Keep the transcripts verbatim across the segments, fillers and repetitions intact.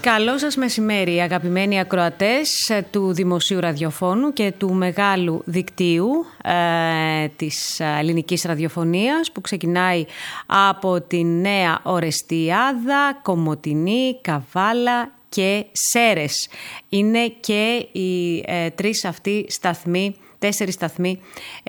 Καλό σας μεσημέρι, αγαπημένοι ακροατές του Δημοσίου Ραδιοφώνου και του μεγάλου δικτύου ε, της ελληνικής ραδιοφωνίας, που ξεκινάει από τη Νέα Ορεστιάδα, Κομοτηνή, Καβάλα και Σέρες. Είναι και οι ε, τρεις αυτοί σταθμοί, τέσσερις σταθμοί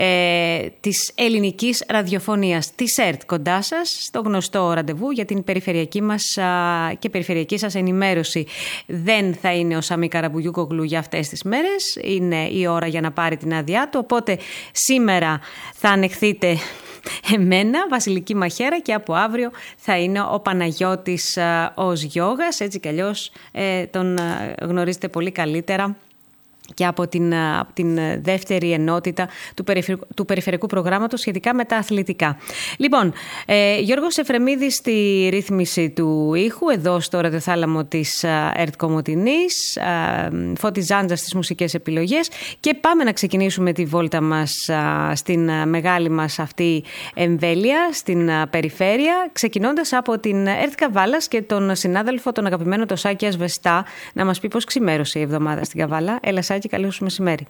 ε, της ελληνικής ραδιοφωνίας, της ΕΡΤ, κοντά σας, στο γνωστό ραντεβού για την περιφερειακή μας α, και περιφερειακή σας ενημέρωση. Δεν θα είναι ο Σαμί Καραμπουγιούκογλου για αυτές τις μέρες, είναι η ώρα για να πάρει την άδειά του, οπότε σήμερα θα ανεχθείτε εμένα, Βασιλική Μαχέρα, και από αύριο θα είναι ο Παναγιώτης α, ως Γιώγας, έτσι κι αλλιώς ε, τον α, γνωρίζετε πολύ καλύτερα και από την, από την δεύτερη ενότητα του, περιφερειακού, του περιφερειακού προγράμματος σχετικά με τα αθλητικά. Λοιπόν, ε, Γιώργος Εφρεμίδης στη ρύθμιση του ήχου, εδώ στο ραδιοθάλαμο της ΕΡΤ Κομοτηνής, ε, Φώτης Ζάντζας στις μουσικές επιλογές, και πάμε να ξεκινήσουμε τη βόλτα μας ε, στην μεγάλη μας αυτή εμβέλεια, στην ε, περιφέρεια, ξεκινώντας από την ΕΡΤ Καβάλας και τον συνάδελφο, τον αγαπημένο το Σάκη Ασβεστά, να μας πει πώς ξημέρωσε η εβδομάδα στην Καβάλα. Έλα, Σάκη, καλό σου μεσημέρι.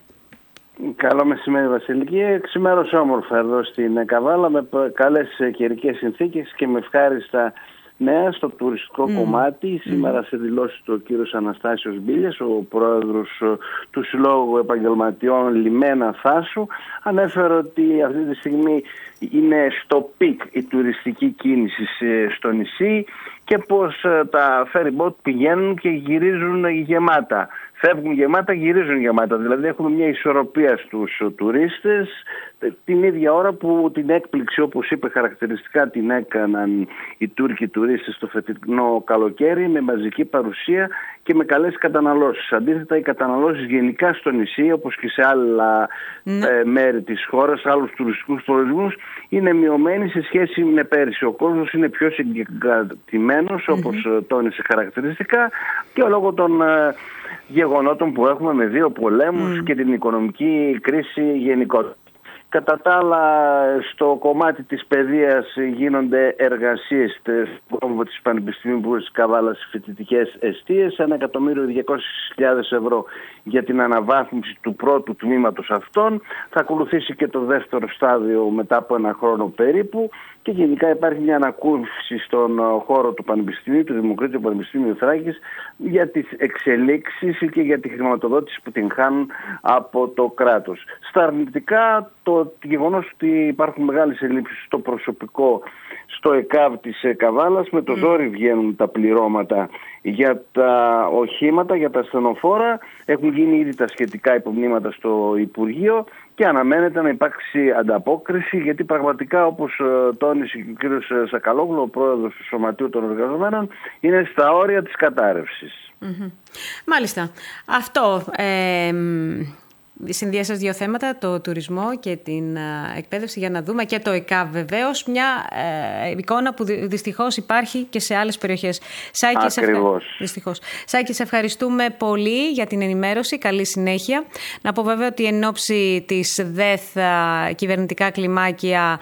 Καλό μεσημέρι, Βασιλική. Ξημέρωσε όμορφα εδώ στην Καβάλα, με καλές καιρικές συνθήκες και με ευχάριστα νέα στο τουριστικό mm. κομμάτι. Mm. Σήμερα σε δηλώσει του ο κύριος Αναστάσιος Μπίλιας, ο πρόεδρος του Συλλόγου Επαγγελματιών Λιμένα Θάσου, ανέφερε ότι αυτή τη στιγμή είναι στο πικ η τουριστική κίνηση στο νησί και πως τα ferry boat πηγαίνουν και γυρίζουν γεμάτα. Φεύγουν γεμάτα, γυρίζουν γεμάτα. Δηλαδή έχουμε μια ισορροπία στους τουρίστες, την ίδια ώρα που την έκπληξη, όπως είπε χαρακτηριστικά, την έκαναν οι Τούρκοι τουρίστες το φετινό καλοκαίρι, με μαζική παρουσία και με καλές καταναλώσεις. Αντίθετα, οι καταναλώσεις γενικά στο νησί, όπως και σε άλλα mm. ε, μέρη της χώρας, άλλους τουριστικούς προορισμούς, είναι μειωμένοι σε σχέση με πέρυσι. Ο κόσμος είναι πιο συγκρατημένος, όπως mm-hmm. τόνισε χαρακτηριστικά, και λόγω των ε, γεγονότων που έχουμε με δύο πολέμους mm. και την οικονομική κρίση γενικότερα. Κατά τα άλλα, στο κομμάτι της παιδείας γίνονται εργασίες στο κόμβο της Πανεπιστημίου της Καβάλας, φοιτητικές εστίες, ένα εκατομμύριο διακόσιες χιλιάδες ευρώ για την αναβάθμιση του πρώτου τμήματος αυτών. Θα ακολουθήσει και το δεύτερο στάδιο μετά από ένα χρόνο περίπου, και γενικά υπάρχει μια ανακούφιση στον χώρο του Πανεπιστημίου, του Δημοκρίτου Πανεπιστημίου Θράκης, για τις εξελίξεις και για τη χρηματοδότηση που την χάνουν από το κράτος. Στα αρνητικά, το γεγονός ότι υπάρχουν μεγάλες ελλείψεις στο προσωπικό στο ΕΚΑΒ της Καβάλας, με το ζόρι βγαίνουν τα πληρώματα για τα οχήματα, για τα ασθενοφόρα. Έχουν γίνει ήδη τα σχετικά υπομνήματα στο Υπουργείο και αναμένεται να υπάρξει ανταπόκριση, γιατί πραγματικά, όπως τόνισε και ο κύριος Σακαλόγλου, ο πρόεδρος του Σωματείου των Εργαζομένων, είναι στα όρια της κατάρρευσης. Mm-hmm. Μάλιστα. Αυτό... Ε... Συνδυάσας δύο θέματα, το τουρισμό και την uh, εκπαίδευση, για να δούμε και το ΕΚΑΒ βεβαίως, μια uh, εικόνα που δυστυχώς υπάρχει και σε άλλες περιοχές. Σάκη, Ακριβώς. Σε δυστυχώς. Σάκη, σε ευχαριστούμε πολύ για την ενημέρωση, καλή συνέχεια. Να πω βέβαια ότι εν ώψη της ΔΕΘ uh, κυβερνητικά κλιμάκια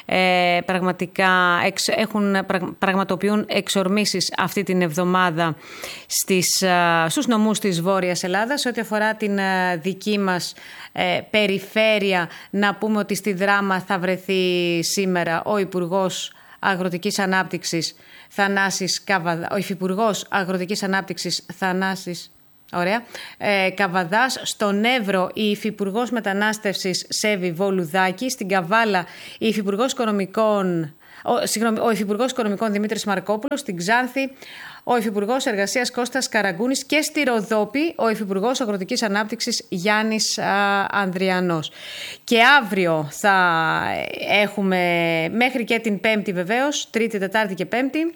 ε, πραγματικά εξ, έχουν, πραγματοποιούν εξορμήσεις αυτή την εβδομάδα στις, uh, στους νομούς της Βόρειας Ελλάδας. Ό,τι αφορά την uh, δική μας Ε, περιφέρεια, να πούμε ότι στη Δράμα θα βρεθεί σήμερα ο Υπουργός Αγροτικής Ανάπτυξης Θανάσης Καβαδά, ο Υφυπουργός Αγροτικής Ανάπτυξης Θανάσης Ωραία. Ε, Καβαδάς. Στον Εύρο η Υφυπουργός Μετανάστευσης Σέβη Βολουδάκη. Στην Καβάλα η Υφυπουργός Οικονομικών Ο, συγγνώμη, ο Υφυπουργός Οικονομικών Δημήτρης Μαρκόπουλος, στην Ξάνθη ο Υφυπουργός Εργασίας Κώστας Καραγκούνης και στη Ροδόπη ο Υφυπουργός Αγροτικής Ανάπτυξης Γιάννης α, Ανδριανός. Και αύριο θα έχουμε, μέχρι και την Πέμπτη βεβαίως, Τρίτη, Τετάρτη και Πέμπτη,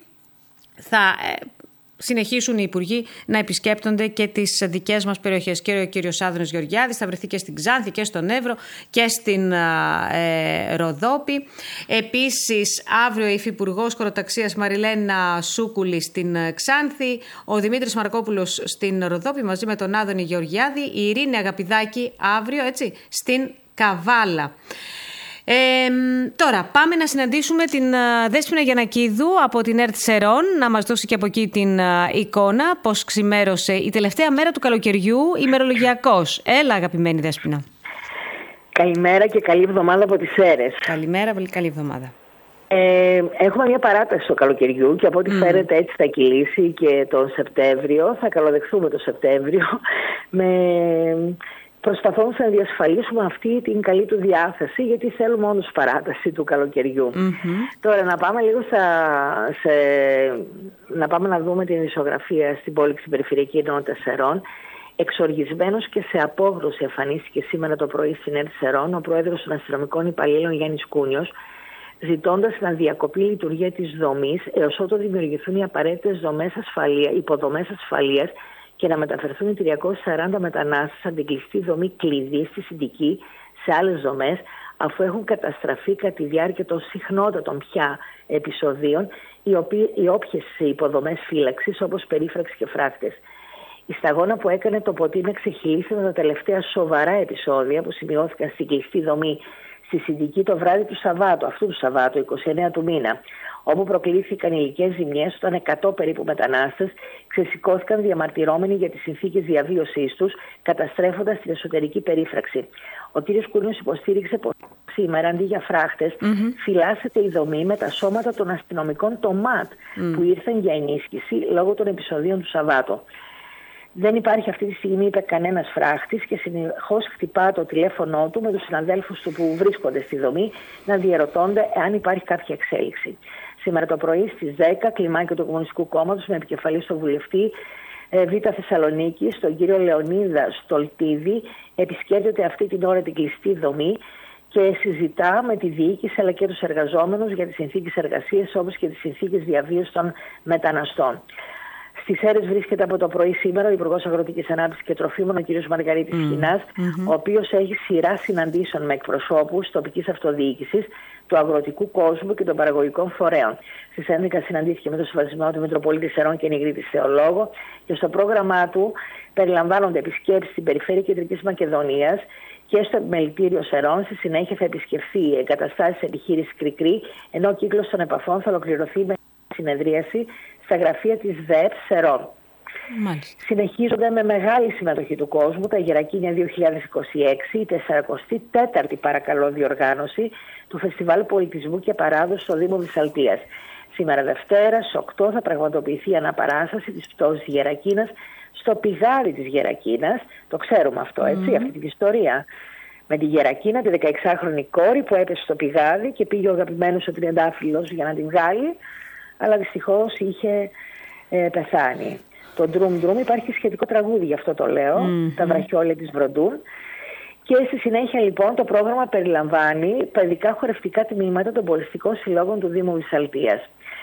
θα συνεχίσουν οι υπουργοί να επισκέπτονται και τις δικές μας περιοχές. Και ο κύριος Άδωνης Γεωργιάδης θα βρεθεί και στην Ξάνθη και στον Εύρο και στην ε, Ροδόπη. Επίσης, αύριο η Υφυπουργός Χωροταξίας Μαριλένα Σούκουλη στην Ξάνθη, ο Δημήτρης Μαρκόπουλος στην Ροδόπη μαζί με τον Άδωνη Γεωργιάδη, η Ειρήνη Αγαπηδάκη αύριο, έτσι, στην Καβάλα. Ε, τώρα πάμε να συναντήσουμε την Δέσποινα Γιαννακίδου από την ΕΡΤ Σερών, να μας δώσει και από εκεί την εικόνα πώς ξημέρωσε η τελευταία μέρα του καλοκαιριού ημερολογιακός. Έλα αγαπημένη Δέσποινα. Καλημέρα και καλή εβδομάδα από τις Σέρρες. Καλημέρα, καλή εβδομάδα. Ε, έχουμε μια παράταση στο καλοκαιριού και από ό,τι mm. φαίνεται έτσι θα κυλήσει και τον Σεπτέμβριο. Θα καλοδεχθούμε τον Σεπτέμβριο με... προσπαθώντας να διασφαλίσουμε αυτή την καλή του διάθεση, γιατί θέλουμε όντως παράταση του καλοκαιριού. Mm-hmm. Τώρα να πάμε λίγο στα, σε, να πάμε να δούμε την ισογραφία στην πόλη και στην περιφερειακή ενότητα Σερών. Εξοργισμένος και σε απόγνωση εμφανίστηκε σήμερα το πρωί στην ΕΡΤ Σερών ο πρόεδρος των αστυνομικών υπαλλήλων Γιάννης Κούνιος, ζητώντας να διακοπεί η λειτουργία της δομής έως ότου δημιουργηθούν οι απαραίτητες δομές ασφαλεία, υποδομές ασφαλείας και να μεταφερθούν οι τριακόσιοι σαράντα μετανάστες από την κλειστή δομή κλειδί στη Συντική σε άλλες δομές, αφού έχουν καταστραφεί κατά τη διάρκεια των συχνότατων πια επεισοδίων οι, οποίοι, οι όποιες υποδομές φύλαξης όπως περίφραξης και φράκτες. Η σταγόνα που έκανε το ποτήρι να ξεχυλήσει με τα τελευταία σοβαρά επεισόδια που σημειώθηκαν στην κλειστή δομή στη Συντική το βράδυ του Σαββάτου, αυτού του Σαββάτου, εικοστή ενάτη του μήνα, όπου προκλήθηκαν υλικές ζημιές όταν εκατό περίπου μετανάστες ξεσηκώθηκαν διαμαρτυρώμενοι για τις συνθήκες διαβίωσής τους, καταστρέφοντας την εσωτερική περίφραξη. Ο κ. Κούνιος υποστήριξε πως σήμερα, αντί για φράχτες, mm-hmm. φυλάσσεται η δομή με τα σώματα των αστυνομικών το ΜΑΤ, mm. που ήρθαν για ενίσχυση λόγω των επεισοδίων του Σαββάτου. Δεν υπάρχει αυτή τη στιγμή, είπε, κανένας φράχτης και συνεχώς χτυπά το τηλέφωνό του με τους συναδέλφους του που βρίσκονται στη δομή να διαρωτώνται αν υπάρχει κάποια εξέλιξη. Σήμερα το πρωί στις δέκα, κλιμάκιο του Κομμουνιστικού Κόμματος με επικεφαλή στον βουλευτή Β' Θεσσαλονίκη, τον κύριο Λεωνίδα Στολτίδη, επισκέπτεται αυτή την ώρα την κλειστή δομή και συζητά με τη διοίκηση αλλά και τους εργαζόμενους για τις συνθήκες εργασίας όπως και τις συνθήκες διαβίωσης των μεταναστών. Στις Σέρρες βρίσκεται από το πρωί σήμερα ο Υπουργός Αγροτικής Ανάπτυξης και Τροφίμων, ο κ. Μαργαρίτης mm. Χινάς, mm-hmm. ο οποίος έχει σειρά συναντήσεων με εκπροσώπους τοπικής αυτοδιοίκησης, του αγροτικού κόσμου και των παραγωγικών φορέων. Στις έντεκα συναντήθηκε με τον Σεβασμό του Μητροπολίτη Σερών και Νιγρίτης Θεολόγο και στο πρόγραμμά του περιλαμβάνονται επισκέψεις στην περιφέρεια Κεντρικής Μακεδονίας και στο επιμελητήριο Σερών. Στη συνέχεια θα επισκεφθεί η εγκαταστάσεις επιχείρησης Κρικρή, ενώ ο κύκλος των επαφών θα ολοκληρωθεί με συνεδρίαση στα γραφεία της ΔΕΕΠ Σερών. Μάλιστα. Συνεχίζονται με μεγάλη συμμετοχή του κόσμου τα Γερακίνια δύο χιλιάδες είκοσι έξι, η σαρανταετή τέταρτη παρακαλώ διοργάνωση του Φεστιβάλ Πολιτισμού και Παράδοσης στο Δήμο Βυσσαλτίας. Σήμερα Δευτέρα στις οκτώ θα πραγματοποιηθεί η αναπαράσταση της πτώσης Γερακίνας στο πηγάδι της Γερακίνας. Το ξέρουμε αυτό, έτσι, mm. αυτή την ιστορία. Με τη Γερακίνα, τη δεκαεξάχρονη κόρη που έπεσε στο πηγάδι και πήγε ο αγαπημένος ο τριαντάφυλλος για να την βγάλει, αλλά δυστυχώς είχε ε, πεθάνει. Το Ντρουμ Ντρουμ, υπάρχει σχετικό τραγούδι, γι' αυτό το λέω, mm-hmm. τα βραχιόλια της Βροντούν. Και στη συνέχεια λοιπόν το πρόγραμμα περιλαμβάνει παιδικά χορευτικά τμήματα των πολιστικών συλλόγων του Δήμου Βυσσαλτίας.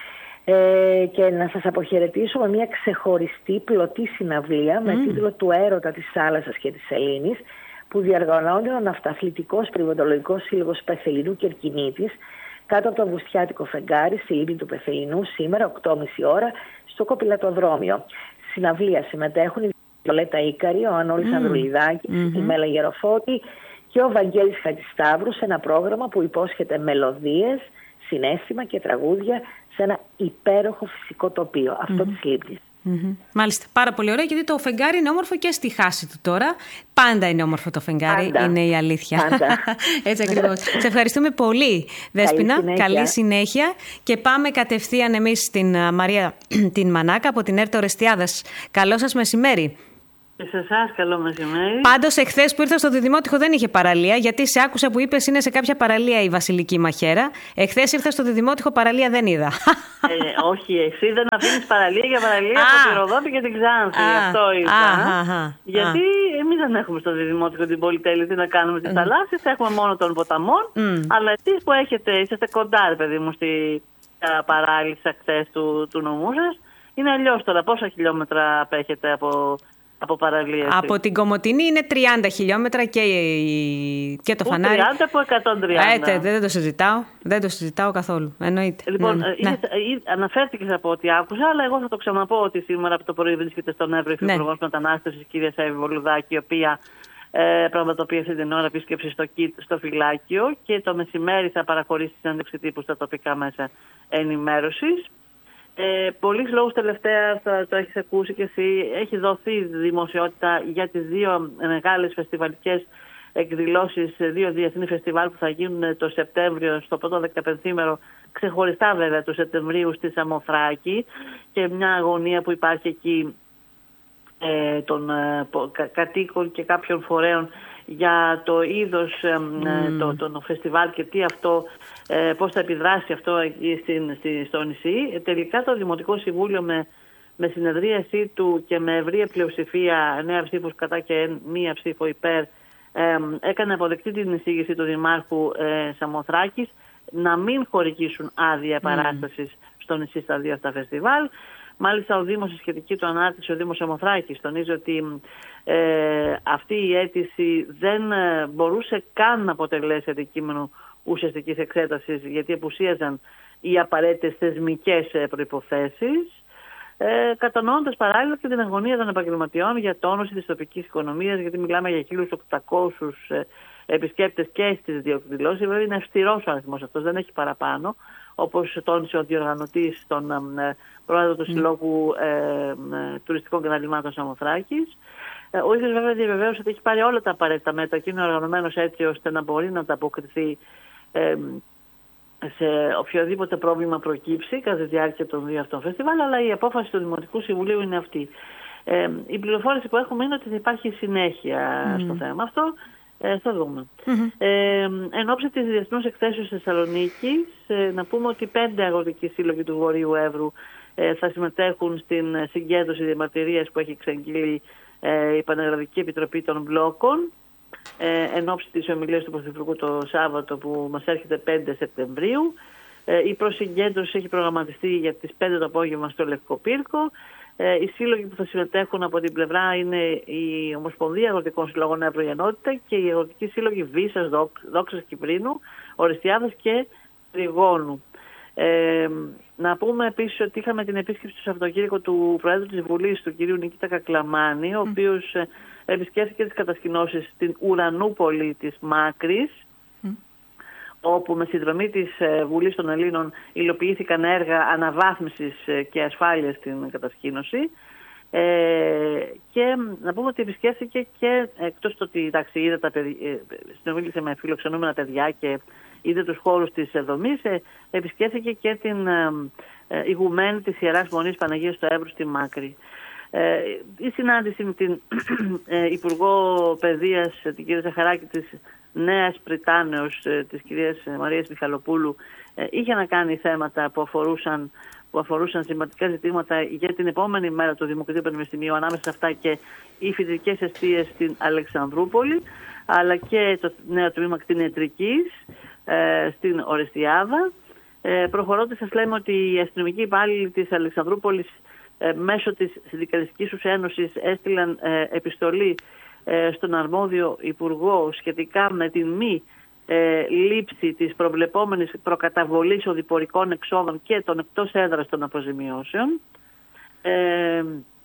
Ε, και να σας αποχαιρετήσω με μια ξεχωριστή πλωτή συναυλία mm. με τίτλο «Του έρωτα της θάλασσας και της σελήνης», που διοργανώνει ο Ναυταθλητικός Περιβαλλοντολογικός Σύλλογος Πεθελινού και Ερκινήτης κάτω από το Αυγουστιάτικο Φεγγάρι στη λίμνη του Πεθελινού σήμερα οκτώ και μισή ώρα στο Κοπηλατοδρόμιο. Στη συναυλία συμμετέχουν η Βιολέτα Ίκαρη, ο Ανώλης mm. Ανδρουλιδάκης, mm-hmm. η Μέλα Γεροφώτη και ο Βαγγέλης Χατζησταύρου σε ένα πρόγραμμα που υπόσχεται μελωδίες, συναίσθημα και τραγούδια σε ένα υπέροχο φυσικό τοπίο, αυτό mm-hmm. της λίμνης. Mm-hmm. Μάλιστα, πάρα πολύ ωραία, γιατί το φεγγάρι είναι όμορφο και στη χάση του τώρα. Πάντα είναι όμορφο το φεγγάρι, πάντα. Είναι η αλήθεια. Έτσι ακριβώς. Σε ευχαριστούμε πολύ, Δέσποινα. Καλή συνέχεια. Καλή συνέχεια. Και πάμε κατευθείαν εμείς στην Μαρία την Μανάκα από την ΕΡΤ Ορεστιάδας. Καλό σας μεσημέρι. Και σε εσάς καλό μεσημέρι. Πάντως εχθές που ήρθα στο Διδημότυχο δεν είχε παραλία, γιατί σε άκουσα που είπες είναι σε κάποια παραλία η Βασιλική Μαχαίρα. Εχθές ήρθα στο Διδημότυχο, παραλία δεν είδα. Ε, όχι, εσύ δεν αφήνεις παραλία για παραλία από τη Ροδόπη και την Ξάνθη. Α, αυτό είδα. Γιατί εμείς δεν έχουμε στο Διδημότυχο την πολυτέλεια τι να κάνουμε στις mm. θαλάσσες, έχουμε μόνο των ποταμών. Mm. Αλλά εσείς που έχετε, είσαστε κοντά, ρε παιδί μου, στη παράλυση ακτές του, του νομού σας, είναι αλλιώς τώρα. Πόσα χιλιόμετρα απέχετε από. Από, από την Κομοτηνή είναι τριάντα χιλιόμετρα και, και το Που φανάρι. τριάντα από εκατόν τριάντα. Ε, δεν το συζητάω. Δεν το συζητάω καθόλου. Εννοείται. Λοιπόν, ναι, ναι. αναφέρθηκες από ό,τι άκουσα, αλλά εγώ θα το ξαναπώ ότι σήμερα από το πρωί βρίσκεται στον Εύρο η Υπουργός ναι. Μετανάστευσης, η κυρία Σέβη Βολουδάκη, η οποία Ε, πραγματοποιεί αυτή την ώρα επίσκεψη στο, στο φυλάκιο και το μεσημέρι θα παραχωρήσει συνέντευξη τύπου στα τοπικά μέσα ενημέρωσης. Ε, πολλής λόγους τελευταία, θα το έχεις ακούσει και εσύ, έχει δοθεί δημοσιότητα για τις δύο μεγάλες φεστιβαλικές εκδηλώσεις, δύο διεθνή φεστιβάλ που θα γίνουν το Σεπτέμβριο, στο πρώτο δεκαπενθήμερο, ξεχωριστά βέβαια του Σεπτεμβρίου στη Σαμοθράκη, και μια αγωνία που υπάρχει εκεί ε, των ε, κα, κατοίκων και κάποιων φορέων για το είδος ε, mm. το, το, το φεστιβάλ και τι αυτό, ε, πώς θα επιδράσει αυτό εκεί στην, στη, στο νησί. Ε, τελικά το Δημοτικό Συμβούλιο με, με συνεδρίασή του και με ευρεία πλειοψηφία, εννέα ψήφους κατά και μία ψήφο υπέρ, ε, έκανε αποδεκτή την εισήγηση του Δημάρχου ε, Σαμοθράκης να μην χορηγήσουν άδεια παράστασης mm. στο νησί στα δύο αυτά φεστιβάλ. Μάλιστα ο Δήμος, η σχετική του ανάρτηση, ο Δήμος Σαμοθράκης, τονίζει ότι ε, αυτή η αίτηση δεν ε, μπορούσε καν να αποτελέσει αντικείμενο ουσιαστικής εξέτασης, γιατί απουσίαζαν οι απαραίτητες θεσμικές ε, προϋποθέσεις, ε, κατανοώντας παράλληλα και την αγωνία των επαγγελματιών για τόνωση της τοπικής οικονομίας, γιατί μιλάμε για χίλιους οκτακόσιους ε, επισκέπτες και στις δύο εκδηλώσεις. Βέβαια είναι αυστηρός ο αριθμός αυτός, δεν έχει παραπάνω, όπως τόνισε ο διοργανωτής, τον ε, πρόεδρο του Συλλόγου ε, ε, Τουριστικών Καταλυμάτων Σαμοθράκης. Ε, ο ίδιος βέβαια διαβεβαίωσε ότι έχει πάρει όλα τα απαραίτητα μέτρα και είναι οργανωμένος έτσι ώστε να μπορεί να ανταποκριθεί ε, σε οποιοδήποτε πρόβλημα προκύψει κατά τη διάρκεια των δύο αυτών φεστιβάλ, αλλά η απόφαση του Δημοτικού Συμβουλίου είναι αυτή. Ε, η πληροφόρηση που έχουμε είναι ότι θα υπάρχει συνέχεια mm. στο θέμα αυτό. Ε, θα δούμε. Mm-hmm. Ε, εν ώψη της Διεθνούς Εκθέσεως Θεσσαλονίκης, ε, να πούμε ότι πέντε αγροτικοί σύλλογοι του Βορείου Εύρου ε, θα συμμετέχουν στην συγκέντρωση διαμαρτυρίας που έχει εξαγγείλει ε, η Πανελλαδική Επιτροπή των Μπλόκων, ε, εν ώψη της ομιλίας του Πρωθυπουργού το Σάββατο που μας έρχεται πέντε Σεπτεμβρίου. Ε, η προσυγκέντρωση έχει προγραμματιστεί για τις πέντε το απόγευμα στο Λευκό Πύρκο. Ε, οι σύλλογοι που θα συμμετέχουν από την πλευρά είναι η Ομοσπονδία Αγροτικών Συλλόγων Εύρου η Ενότητα και οι αγροτικοί σύλλογοι Βίσας, Δόξας Κυπρίνου, Οριστιάδας και Τριγώνου. Ε, να πούμε επίσης ότι είχαμε την επίσκεψη του Σαββατοκύριακο του Προέδρου της Βουλής, του κ. Νικήτα Κακλαμάνη, ο mm. οποίος ε, επισκέφθηκε τις κατασκηνώσεις στην Ουρανούπολη της Μάκρης, mm. όπου με συνδρομή της Βουλής των Ελλήνων υλοποιήθηκαν έργα αναβάθμισης και ασφάλειας στην κατασκήνωση. Ε, και να πούμε ότι επισκέφθηκε και, εκτός το ότι εντάξει, είδε τα παιδι... συνομίλησε με φιλοξενούμενα παιδιά και είδε τους χώρους της δομής, ε, επισκέφθηκε και την ε, ε, ηγουμένη της Ιεράς Μονής Παναγίας του Εύρου στη Μάκρη. Ε, η συνάντηση με την ε, Υπουργό Παιδείας, την κυρία Ζαχαράκη της Νέας Πριτάνεως, της κυρίας Μαρίας Μιχαλοπούλου, είχε να κάνει θέματα που αφορούσαν, που αφορούσαν σημαντικά ζητήματα για την επόμενη μέρα του Δημοκρατίου Πανεπιστημίου, ανάμεσα σε αυτά και οι φοιτητικές εστίες στην Αλεξανδρούπολη, αλλά και το νέο τμήμα κτηνιατρικής ε, στην Ορεστιάδα. Ε, προχωρώντας, σας λέμε ότι οι αστυνομικοί υπάλληλοι της Αλεξανδρούπολης ε, μέσω της Συνδικαλιστικής τους Ένωσης έστειλαν ε, επιστολή στον αρμόδιο Υπουργό σχετικά με την μη ε, λήψη της προβλεπόμενης προκαταβολής οδηπορικών εξόδων και των εκτός έδρας των αποζημιώσεων. Ε,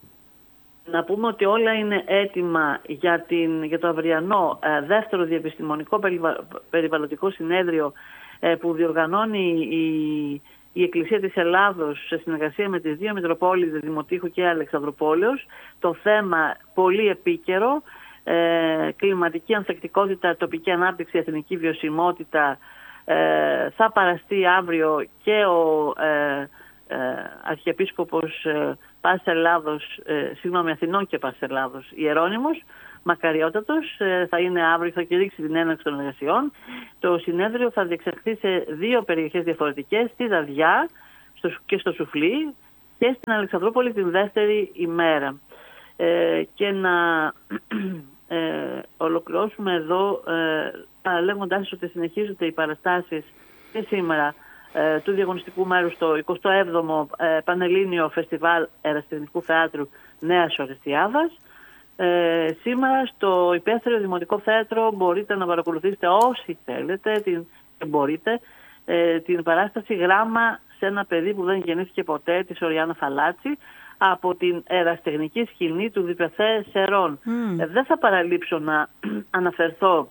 να πούμε ότι όλα είναι έτοιμα για, την, για το αυριανό ε, δεύτερο διεπιστημονικό περιβα, περιβαλλοντικό συνέδριο ε, που διοργανώνει η, η Εκκλησία της Ελλάδος σε συνεργασία με τις δύο Μητροπόλεις, Δημοτήχου και Αλεξανδρουπόλεως. Το θέμα πολύ επίκαιρο. Ε, κλιματική ανθεκτικότητα, τοπική ανάπτυξη, εθνική βιωσιμότητα. Ε, θα παραστεί αύριο και ο ε, ε, Αρχιεπίσκοπος ε, Πάσης Ελλάδος, ε, συγγνώμη, Αθηνών και Πάσης Ελλάδος, Ιερώνυμος Μακαριότατος, ε, θα είναι αύριο, θα κηρύξει την έναρξη των εργασιών. Το συνέδριο θα διεξαχθεί σε δύο περιοχές διαφορετικές, στη Δαδιά στο, και στο Σουφλί, και στην Αλεξανδρούπολη την δεύτερη ημέρα. Ε, και να ε, ολοκληρώσουμε εδώ ε, λέγοντάς ότι συνεχίζονται οι παραστάσεις και σήμερα ε, του διαγωνιστικού μέρους στο εικοστό έβδομο ε, Πανελλήνιο Φεστιβάλ Ερασιτεχνικού Θεάτρου Νέας Ορεστιάδας. Ε, σήμερα στο Υπαίθριο Δημοτικό Θέατρο μπορείτε να παρακολουθήσετε όσοι θέλετε την, μπορείτε, ε, την παράσταση «Γράμμα σε ένα παιδί που δεν γεννήθηκε ποτέ» της Οριάννα Φαλάτση, από την ερασιτεχνική σκηνή του Διπεθέ Σερών. Mm. Ε, δεν θα παραλείψω να αναφερθώ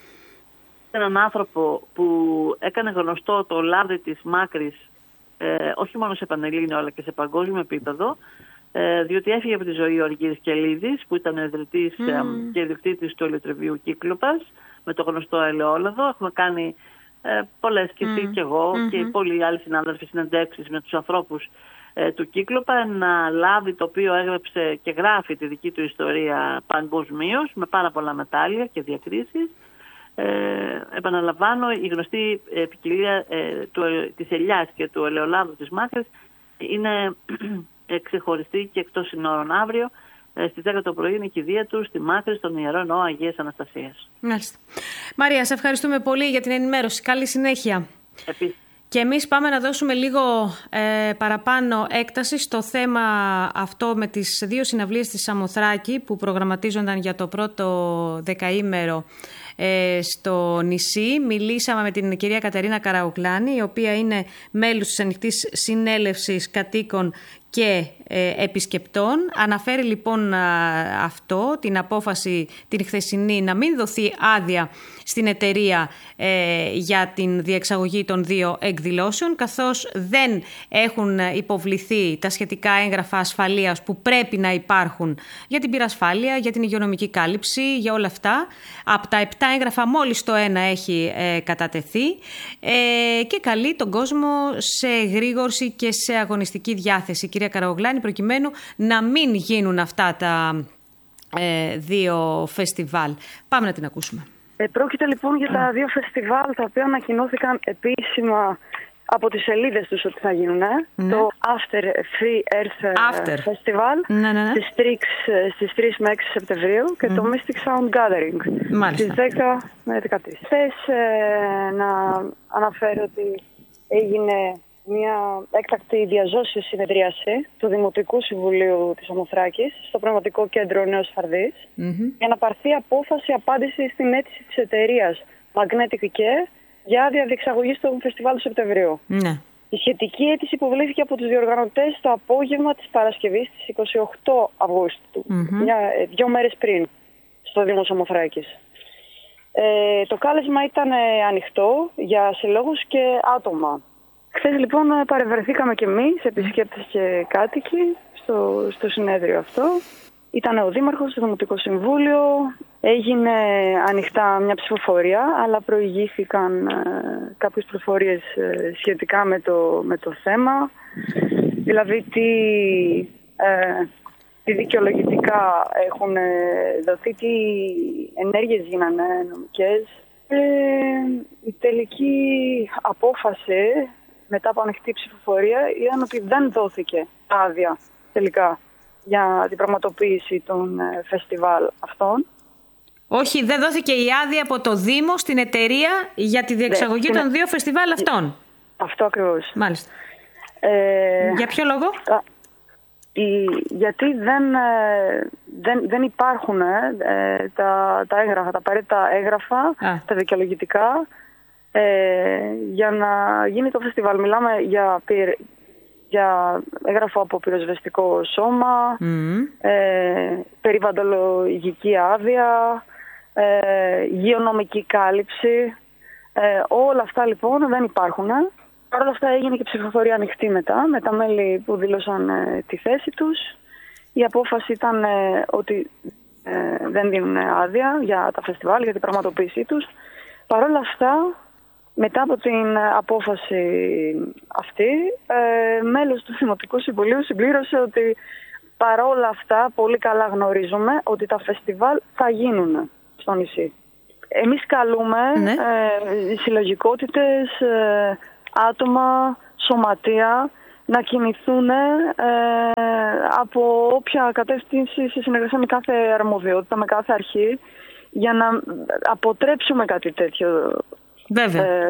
σε έναν άνθρωπο που έκανε γνωστό το λάδι της Μάκρης, ε, όχι μόνο σε πανελλήνιο αλλά και σε παγκόσμιο επίπεδο, ε, διότι έφυγε από τη ζωή ο Αργύρης Κελίδης, που ήταν ιδρυτής mm. ε, και ιδιοκτήτης του ελαιοτριβείου Κύκλοπας, με το γνωστό ελαιόλαδο. Έχουμε κάνει ε, πολλές και εσύ mm. και εγώ mm-hmm. και πολλοί άλλοι συνάδελφοι συνεντεύξεις με τους ανθρώπους ε, του Κύκλοπα. Ένα λάδι το οποίο έγραψε και γράφει τη δική του ιστορία παγκοσμίως, με πάρα πολλά μετάλλια και διακρίσεις. Ε, επαναλαμβάνω, η γνωστή ε, ποικιλία ε, του, ε, της ελιάς και του ελαιολάδου της Μάκρης είναι ε, ξεχωριστή και εκτός συνόρων. Αύριο ε, στις δέκα το πρωί είναι η κηδεία του στη Μάκρη, στον Ιερό Ναό Αγίας Αναστασίας. Μάλιστα. Μαρία, σε ευχαριστούμε πολύ για την ενημέρωση. Καλή συνέχεια. Επίσης. Και εμείς πάμε να δώσουμε λίγο ε, παραπάνω έκταση στο θέμα αυτό με τις δύο συναυλίες της Σαμοθράκη που προγραμματίζονταν για το πρώτο δεκαήμερο ε, στο νησί. Μιλήσαμε με την κυρία Κατερίνα Καραουκλάνη, η οποία είναι μέλος της Ανοιχτής Συνέλευσης Κατοίκων και ε, επισκεπτών. Αναφέρει λοιπόν α, αυτό, την απόφαση την χθεσινή να μην δοθεί άδεια στην εταιρεία ε, για την διεξαγωγή των δύο εκδηλώσεων, καθώς δεν έχουν υποβληθεί τα σχετικά έγγραφα ασφαλείας που πρέπει να υπάρχουν για την πυρασφάλεια, για την υγειονομική κάλυψη, για όλα αυτά. Από τα επτά έγγραφα μόλις το ένα έχει ε, κατατεθεί ε, και καλεί τον κόσμο σε γρήγορση και σε αγωνιστική διάθεση, κυρία Καραογλάνη, προκειμένου να μην γίνουν αυτά τα ε, δύο φεστιβάλ. Πάμε να την ακούσουμε. Ε, πρόκειται λοιπόν για τα δύο φεστιβάλ τα οποία ανακοινώθηκαν επίσημα από τις σελίδες τους ότι θα γίνουν. Ναι. Το After Free Earth After. Festival ναι, ναι, ναι. Στις, τρεις, στις τρεις με έξι Σεπτεμβρίου και mm. το Mystic Sound Gathering Μάλιστα. στις δέκα με δεκατρείς. Θες ε, να αναφέρω ότι έγινε μια έκτακτη διαζώσια συνεδρίαση του Δημοτικού Συμβουλίου της Σαμοθράκης στο Πνευματικό Κέντρο Νέος Φαρδής mm-hmm. για να πάρθει απόφαση απάντηση στην αίτηση της εταιρείας Magnetic Care για άδεια διεξαγωγής στο φεστιβάλ του Σεπτεμβρίου. Mm-hmm. Η σχετική αίτηση υποβλήθηκε από τους διοργανωτές το απόγευμα της Παρασκευής της εικοστή ογδόη Αυγούστου, mm-hmm. μια, δύο μέρες πριν, στο Δήμο Σαμοθράκης. Ε, το κάλεσμα ήταν ε, ανοιχτό για συλλόγους και άτομα. Χθες λοιπόν παρευρεθήκαμε κι εμείς, επισκέπτες και κάτοικοι, στο, στο συνέδριο αυτό. Ήταν ο Δήμαρχος, το Δημοτικό Συμβούλιο, έγινε ανοιχτά μια ψηφοφορία, αλλά προηγήθηκαν ε, κάποιες πληροφορίες ε, σχετικά με το, με το θέμα. Δηλαδή τι, ε, τι δικαιολογητικά έχουν ε, δοθεί, τι ενέργειες γίνανε νομικές. Ε, η τελική απόφαση μετά από ανοιχτή ψηφοφορία ήταν ότι δεν δόθηκε άδεια τελικά για την πραγματοποίηση των ε, φεστιβάλ αυτών. Όχι, δεν δόθηκε η άδεια από το Δήμο στην εταιρεία για τη διεξαγωγή ναι, των είναι... δύο φεστιβάλ αυτών. Αυτό ακριβώς. Μάλιστα. Ε, για ποιο λόγο? Α, η, γιατί δεν, ε, δεν, δεν υπάρχουν ε, τα, τα έγγραφα, τα απαραίτητα έγγραφα, Α. τα δικαιολογητικά, Ε, για να γίνει το φεστιβάλ. Μιλάμε για, πυρ, για έγγραφο από πυροσβεστικό σώμα, mm. ε, περιβαλλοντολογική άδεια, ε, υγειονομική κάλυψη. Ε, όλα αυτά λοιπόν δεν υπάρχουν. Παρ' όλα αυτά έγινε και ψηφοφορία ανοιχτή μετά, με τα μέλη που δήλωσαν ε, τη θέση τους. Η απόφαση ήταν ε, ότι ε, δεν δίνουν άδεια για τα φεστιβάλ, για την πραγματοποίησή τους. Παρ' όλα αυτά, μετά από την απόφαση αυτή, ε, μέλος του Δημοτικού Συμβουλίου συμπλήρωσε ότι παρόλα αυτά πολύ καλά γνωρίζουμε ότι τα φεστιβάλ θα γίνουν στο νησί. Εμείς καλούμε ναι. ε, συλλογικότητες, ε, άτομα, σωματεία να κινηθούν ε, από όποια κατεύθυνση σε συνεργασία με κάθε αρμοδιότητα, με κάθε αρχή, για να αποτρέψουμε κάτι τέτοιο. Βέβαια. Ε,